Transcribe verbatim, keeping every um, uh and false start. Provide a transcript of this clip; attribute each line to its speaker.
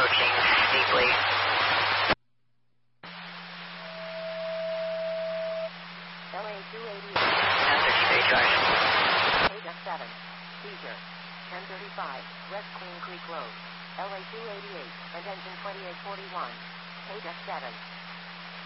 Speaker 1: approaching steeply.
Speaker 2: L A two eighty-eight.
Speaker 1: After T J charge.
Speaker 2: Ada seven. Seizure. ten thirty-five. West Queen Creek Road. L A two eighty-eight. Attention twenty-eight forty-one. Ada seven.